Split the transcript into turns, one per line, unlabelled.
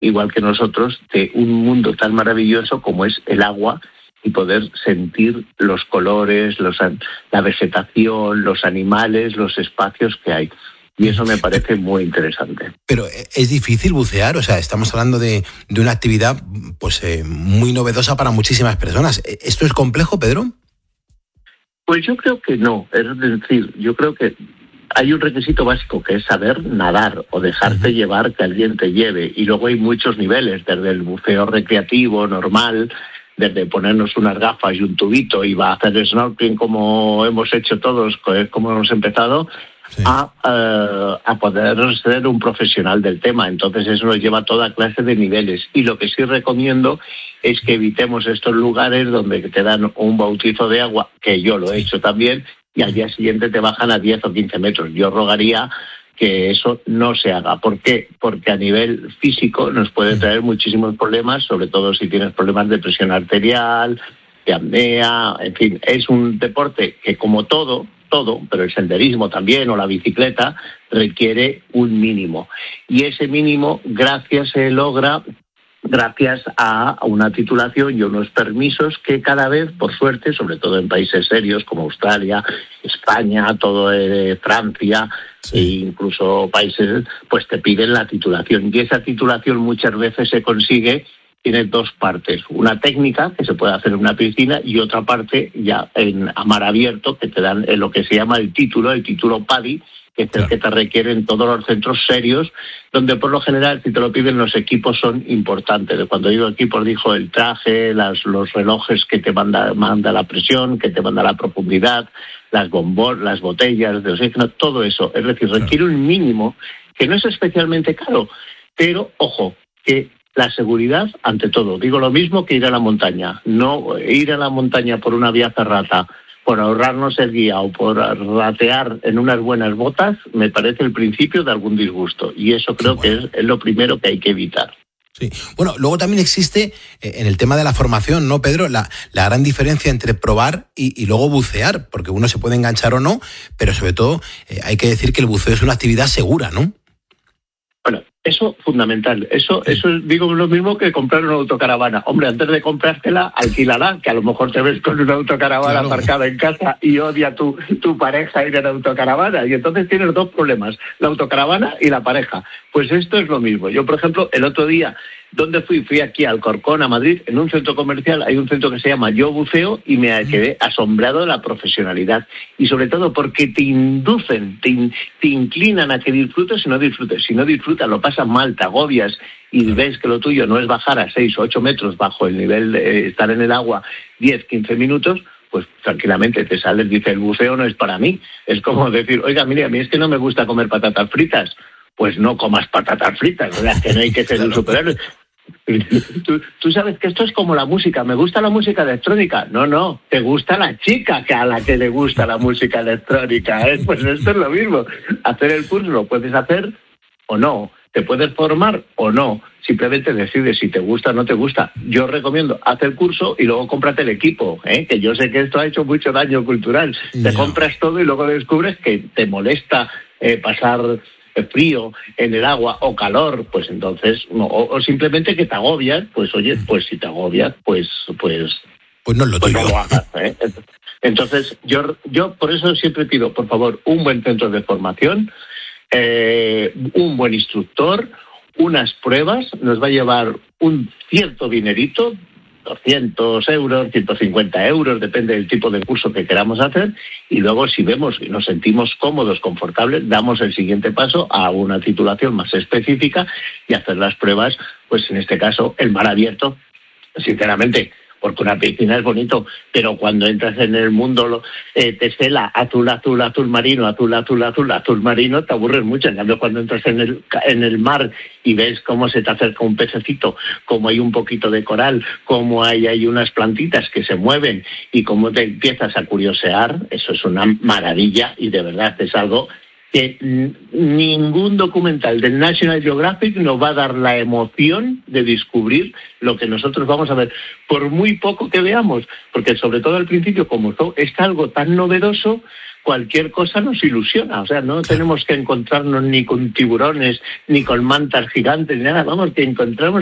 igual que nosotros, de un mundo tan maravilloso como es el agua y poder sentir los colores, la vegetación, los animales, los espacios que hay. Y eso me parece muy interesante.
Pero es difícil bucear, o sea, estamos hablando de una actividad pues muy novedosa para muchísimas personas. ¿Esto es complejo, Pedro?
Pues yo creo que no. Es decir, yo creo que hay un requisito básico que es saber nadar o dejarte llevar, que alguien te lleve. Y luego hay muchos niveles, desde el buceo recreativo, normal, desde ponernos unas gafas y un tubito y va a hacer snorkeling como hemos hecho todos, como hemos empezado, sí, a poder ser un profesional del tema. Entonces eso nos lleva a toda clase de niveles. Y lo que sí recomiendo es que evitemos estos lugares donde te dan un bautizo de agua, que yo lo he hecho también, y al día siguiente te bajan a 10 o 15 metros. Yo rogaría que eso no se haga. ¿Por qué? Porque a nivel físico nos puede traer muchísimos problemas, sobre todo si tienes problemas de presión arterial, de apnea, en fin. Es un deporte que, como todo, pero el senderismo también o la bicicleta, requiere un mínimo. Y ese mínimo se logra gracias a una titulación y unos permisos que cada vez, por suerte, sobre todo en países serios como Australia, España, Francia, sí, e incluso países, pues te piden la titulación. Y esa titulación muchas veces se consigue. Tiene dos partes, una técnica que se puede hacer en una piscina y otra parte ya a mar abierto, que te dan lo que se llama el título PADI, que es el que te requieren todos los centros serios, donde por lo general, si te lo piden, los equipos son importantes. Cuando digo equipos, digo el traje, los relojes que te manda la presión, que te manda la profundidad, las botellas de oxígeno, todo eso. Es decir, requiere un mínimo que no es especialmente caro, pero, ojo, que la seguridad ante todo. Digo lo mismo que ir a la montaña. No ir a la montaña por una vía ferrata, por ahorrarnos el guía o por ratear en unas buenas botas, me parece el principio de algún disgusto. Y eso creo que es lo primero que hay que evitar.
Sí. Bueno, luego también existe en el tema de la formación, ¿no, Pedro? La gran diferencia entre probar y luego bucear, porque uno se puede enganchar o no, pero sobre todo hay que decir que el buceo es una actividad segura, ¿no?
Bueno, eso fundamental. Eso digo lo mismo que comprar una autocaravana. Hombre, antes de comprártela, alquílala, que a lo mejor te ves con una autocaravana aparcada en casa y odia tu pareja ir en autocaravana. Y entonces tienes dos problemas, la autocaravana y la pareja. Pues esto es lo mismo. Yo, por ejemplo, el otro día, ¿dónde fui? Fui aquí a Alcorcón, a Madrid, en un centro comercial. Hay un centro que se llama Yo Buceo y me quedé asombrado de la profesionalidad. Y sobre todo porque te inducen, te inclinan a que disfrutes y no disfrutes. Si no disfrutas, lo pasas mal, te agobias y ves que lo tuyo no es bajar a 6 o 8 metros bajo el nivel de estar en el agua 10, 15 minutos, pues tranquilamente te sales, dice, el buceo no es para mí. Es como decir, oiga, mire, a mí es que no me gusta comer patatas fritas. Pues no comas patatas fritas, ¿verdad? Que no hay que ser un superhéroe. Tú sabes que esto es como la música. ¿Me gusta la música electrónica? No, te gusta la chica a la que le gusta la música electrónica, ¿eh? Pues esto es lo mismo. Hacer el curso lo puedes hacer o no. Te puedes formar o no. Simplemente decides si te gusta o no te gusta. Yo recomiendo, haz el curso y luego cómprate el equipo, ¿eh? Que yo sé que esto ha hecho mucho daño cultural. Te compras todo y luego descubres que te molesta pasar frío en el agua o calor, pues entonces no, o simplemente que te agobias, pues oye, pues si te agobias, pues
no lo tuyo.
No lo hagas, ¿eh? Entonces yo por eso siempre pido, por favor, un buen centro de formación, un buen instructor, unas pruebas, nos va a llevar un cierto dinerito, 200 euros, 150 euros, depende del tipo de curso que queramos hacer, y luego si vemos y nos sentimos cómodos, confortables, damos el siguiente paso a una titulación más específica y hacer las pruebas, pues en este caso el mar abierto, sinceramente, porque una piscina es bonito, pero cuando entras en el mundo te cela azul marino, azul marino, te aburres mucho. En cambio, cuando entras en el mar y ves cómo se te acerca un pececito, cómo hay un poquito de coral, cómo hay unas plantitas que se mueven y cómo te empiezas a curiosear, eso es una maravilla y de verdad es algo que ningún documental del National Geographic nos va a dar la emoción de descubrir lo que nosotros vamos a ver, por muy poco que veamos, porque sobre todo al principio, como es algo tan novedoso, cualquier cosa nos ilusiona. O sea, no tenemos que encontrarnos ni con tiburones, ni con mantas gigantes, ni nada. Vamos, que encontramos